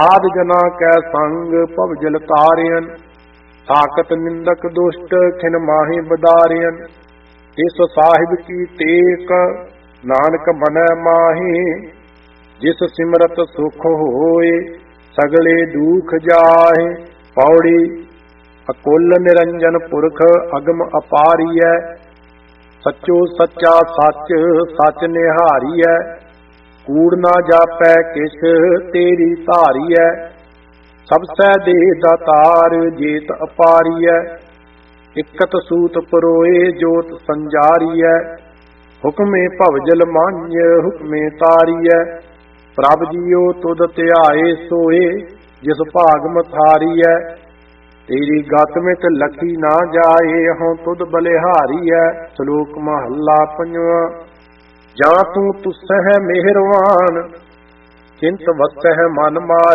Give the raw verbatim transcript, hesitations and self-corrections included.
ਆਦ ਜਨਾ ਕੈ ਸੰਗ ਭਵਜਲ ਤਾਰਿਅਨ, ਸਾਕਤ ਨਿੰਦਕ ਦੁਸ਼ਟ ਖਿਨ ਮਾਹੀ ਬਦਾਰਿਅਨ। ਇਸ ਸਾਹਿਬ ਕੀ ਟੇਕ ਨਾਨਕ ਮਨੈ ਮਾਹੀ, ਜਿਸ ਸਿਮਰਤ ਸੁਖ ਹੋਏ ਸਗਲੇ ਦੁਖ ਜਾਹੇ। ਪੌੜੀ ਅਕੁਲ ਨਿਰੰਜਨ ਪੁਰਖ ਅਗਮ ਅਪਾਰੀਐ, ਸੱਚੋ ਸੱਚਾ ਸੱਚ ਸੱਚ ਨਿਹਾਰੀਐ। ਕੂੜ ਨਾ ਜਾਪੈ ਕਿਛ ਤੇਰੀ ਧਾਰੀਐ, ਸਭ ਸੈ ਦੇ ਦਾਤਾਰ ਜੇਤ ਅਪਾਰੀਐ। ਇਕਤ ਸੂਤ ਪਰੋਏ ਜੋਤ ਸੰਜਾਰੀਐ, ਹੁਕਮੇ ਭਵਜਲ ਮਾਂਝ ਹੁਕਮੇ ਤਾਰੀਐ। ਪ੍ਰਭ ਜੀਓ ਤੁਧ ਧਿਆਏ ਸੋਏ, ਜਿਸ ਭਾਗ ਮਥਾਰੀਐ। ਤੇਰੀ ਗਤ ਮਿਤ ਲਖੀ ਨਾ ਜਾਏ, ਹਉ ਤੁਧ ਬਲਿਹਾਰੀਐ। ਸ਼ਲੋਕ ਮਹੱਲਾ ਪੰਜਵਾਂ। ਜਾਂ ਤੂੰ ਤੁਸਹਿ ਮਿਹਰਵਾਨ, ਚਿੰਤ ਵਸਹਿ ਮਨ ਮਾਹਿ।